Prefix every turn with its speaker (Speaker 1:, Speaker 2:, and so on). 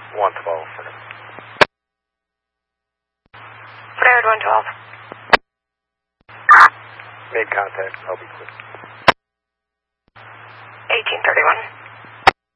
Speaker 1: 112 for now.
Speaker 2: Flared 112.
Speaker 1: Made contact. I'll be clear.
Speaker 2: 1831.